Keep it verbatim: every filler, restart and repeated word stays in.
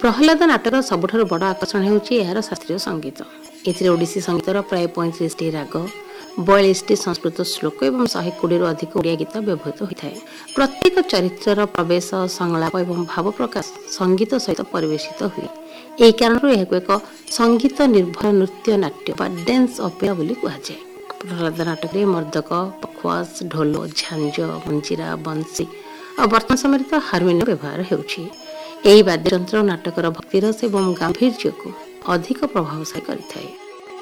प्रहलाद नाटक सबुठारु बड़ आकर्षण होउछि एहार शास्त्रीय संगीत। एथिरे ओडिसी संगीतर प्राय पैंतीस टी राग, बयालीस टी संस्कृत श्लोक एवं शहे बीस रु अधिक ओडिया गीत व्यवहृत होइଥାଏ। प्रत्येक चरित्रर प्रवेश, संलाप एवं भाव प्रकाश संगीत सहित परिवेशित हुए। एही कारणରୁ ଏହାକୁ ଏକ संगीत निर्भर नृत्य नाट्य बा डांस ऑपेरा ବୋଲି କୁହାଯାଏ। प्रहलाद नाटक रे मर्दक, पखवाज, ढोल, झांझ, मंजीरा, बंसी और वर्तमान समय तो हारमोनियम व्यवहार होउछि। एही वाद्ययंत्र नाटकर भक्तिरस एवं गांभीर्य को अधिक प्रभावशाली करिଥାଏ।